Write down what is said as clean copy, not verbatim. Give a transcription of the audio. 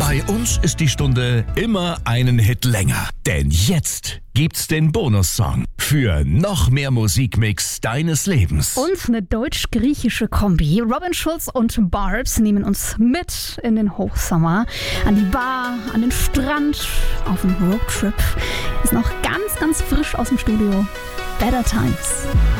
Bei uns ist die Stunde immer einen Hit länger. Denn jetzt gibt's den Bonussong für noch mehr Musikmix deines Lebens. Und eine deutsch-griechische Kombi. Robin Schulz und Barbs nehmen uns mit in den Hochsommer. An die Bar, an den Strand, auf einen Roadtrip. Ist noch ganz, ganz frisch aus dem Studio. Better Times.